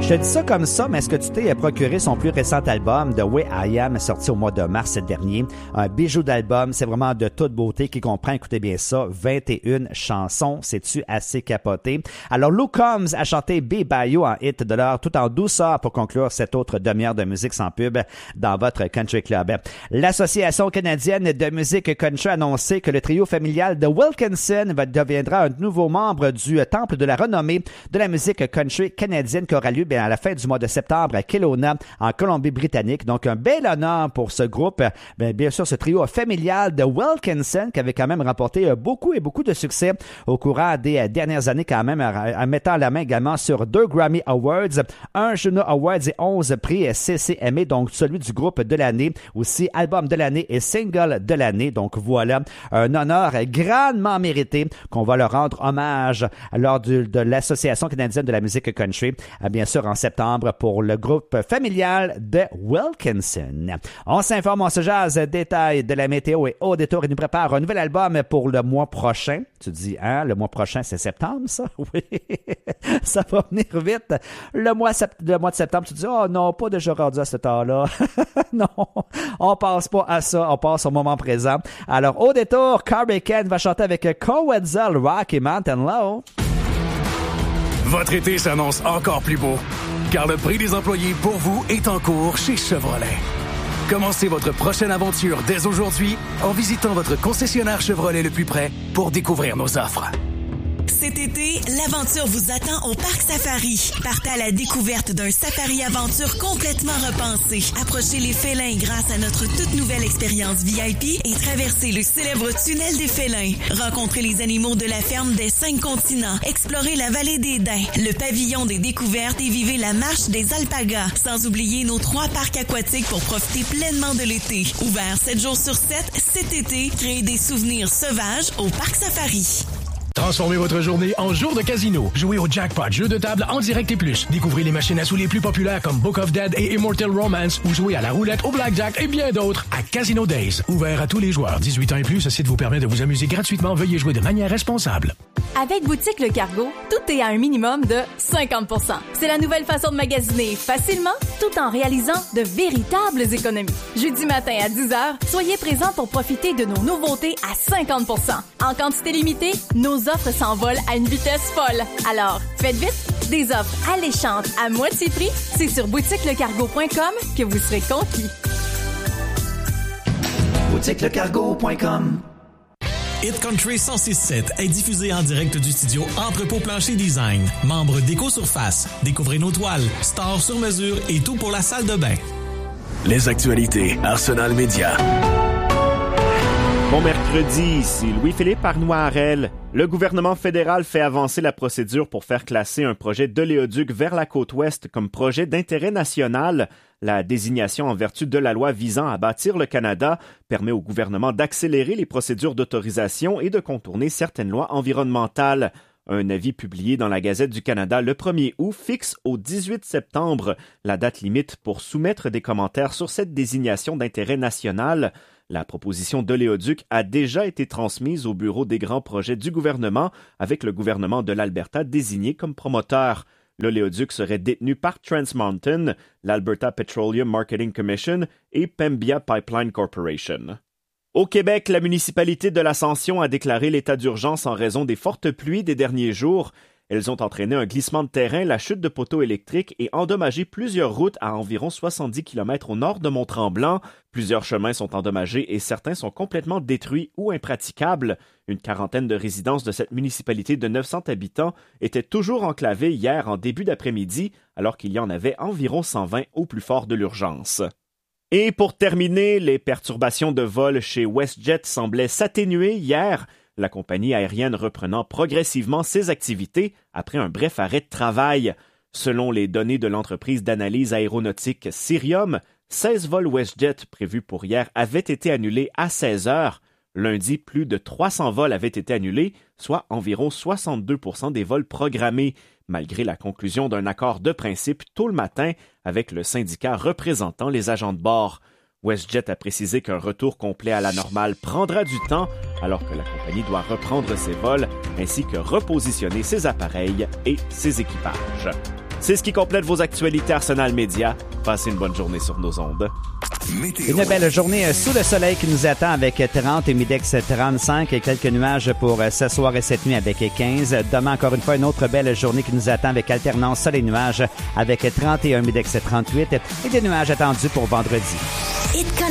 Je te dis ça comme ça, mais est-ce que tu t'es procuré son plus récent album, The Way I Am, sorti au mois de mars dernier? Un bijou d'album, c'est vraiment de toute beauté qui comprend, écoutez bien ça, 21 chansons. C'est-tu assez capoté? Alors, Lou Combs a chanté Be By You en hit de l'heure, tout en douceur pour conclure cette autre demi-heure de musique sans pub dans votre Country Club. L'Association canadienne de musique country a annoncé que le trio familial de Wilkinson deviendra un nouveau membre du Temple de la renommée de la musique country canadienne qui aura lieu à la fin du mois de septembre à Kelowna, en Colombie-Britannique. Donc, un bel honneur pour ce groupe. Bien sûr, ce trio familial de Wilkinson qui avait quand même remporté beaucoup de succès au courant des dernières années quand même, en mettant la main également sur 2 Grammy Awards, 1 Juno Awards et 11 prix CCMA, donc celui du groupe de l'année, aussi album de l'année et single de l'année. Donc, voilà, un honneur grandement mérité qu'on va leur rendre hommage lors de l'Association canadienne de la musique country. Bien sûr, en septembre pour le groupe familial de Wilkinson. On s'informe, on se jase, détails de la météo et au détour, il nous prépare un nouvel album pour le mois prochain. Tu dis, hein, le mois prochain, c'est septembre, ça? Oui, ça va venir vite. Le mois de septembre, tu dis, oh non, pas déjà rendu à ce temps-là. Non, on passe pas à ça, on passe au moment présent. Alors, au détour, Carby Ken va chanter avec Coetzel, Rocky Mountain Low. Votre été s'annonce encore plus beau, car le prix des employés pour vous est en cours chez Chevrolet. Commencez votre prochaine aventure dès aujourd'hui en visitant votre concessionnaire Chevrolet le plus près pour découvrir nos offres. Cet été, l'aventure vous attend au Parc Safari. Partez à la découverte d'un safari-aventure complètement repensé. Approchez les félins grâce à notre toute nouvelle expérience VIP et traversez le célèbre tunnel des félins. Rencontrez les animaux de la ferme des 5 continents. Explorez la vallée des Daims, le pavillon des découvertes et vivez la marche des alpagas. Sans oublier nos 3 parcs aquatiques pour profiter pleinement de l'été. Ouvert 7 jours sur 7, cet été, créez des souvenirs sauvages au Parc Safari. Transformez votre journée en jour de casino. Jouez au jackpot, jeu de table en direct et plus. Découvrez les machines à sous les plus populaires comme Book of Dead et Immortal Romance ou jouez à la roulette, au blackjack et bien d'autres à Casino Days. Ouvert à tous les joueurs. 18 ans et plus, ce site vous permet de vous amuser gratuitement. Veuillez jouer de manière responsable. Avec Boutique Le Cargo, tout est à un minimum de 50%. C'est la nouvelle façon de magasiner facilement tout en réalisant de véritables économies. Jeudi matin à 10h, soyez présents pour profiter de nos nouveautés à 50%. En quantité limitée, nos offres s'envolent à une vitesse folle. Alors, faites vite, des offres alléchantes à moitié prix, c'est sur boutiquelecargo.com que vous serez conquis. boutiquelecargo.com. Hit Country 106.7 est diffusé en direct du studio Entrepôt Plancher Design. Membre d'Éco-Surface. Découvrez nos toiles, stores sur mesure et tout pour la salle de bain. Les actualités Arsenal Média. Bon mercredi, ici Louis-Philippe Arnoirel. Le gouvernement fédéral fait avancer la procédure pour faire classer un projet d'oléoduc vers la côte ouest comme projet d'intérêt national. La désignation en vertu de la loi visant à bâtir le Canada permet au gouvernement d'accélérer les procédures d'autorisation et de contourner certaines lois environnementales. Un avis publié dans la Gazette du Canada le 1er août fixe au 18 septembre la date limite pour soumettre des commentaires sur cette désignation d'intérêt national. La proposition d'oléoduc a déjà été transmise au bureau des grands projets du gouvernement avec le gouvernement de l'Alberta désigné comme promoteur. L'oléoduc serait détenu par Trans Mountain, l'Alberta Petroleum Marketing Commission et Pembina Pipeline Corporation. Au Québec, la municipalité de l'Ascension a déclaré l'état d'urgence en raison des fortes pluies des derniers jours. Elles ont entraîné un glissement de terrain, la chute de poteaux électriques et endommagé plusieurs routes à environ 70 km au nord de Mont-Tremblant. Plusieurs chemins sont endommagés et certains sont complètement détruits ou impraticables. Une quarantaine de résidences de cette municipalité de 900 habitants étaient toujours enclavées hier en début d'après-midi, alors qu'il y en avait environ 120 au plus fort de l'urgence. Et pour terminer, les perturbations de vol chez WestJet semblaient s'atténuer hier, la compagnie aérienne reprenant progressivement ses activités après un bref arrêt de travail. Selon les données de l'entreprise d'analyse aéronautique Cirium, 16 vols WestJet prévus pour hier avaient été annulés à 16 heures. Lundi, plus de 300 vols avaient été annulés, soit environ 62% des vols programmés, malgré la conclusion d'un accord de principe tôt le matin avec le syndicat représentant les agents de bord. WestJet a précisé qu'un retour complet à la normale prendra du temps, alors que la compagnie doit reprendre ses vols ainsi que repositionner ses appareils et ses équipages. C'est ce qui complète vos actualités Arsenal Média. Passez une bonne journée sur nos ondes. Une belle journée sous le soleil qui nous attend avec 30 et Midex 35 et quelques nuages pour ce soir et cette nuit avec 15. Demain, encore une fois, une autre belle journée qui nous attend avec alternance soleil-nuages avec 31 Midex 38 et des nuages attendus pour vendredi.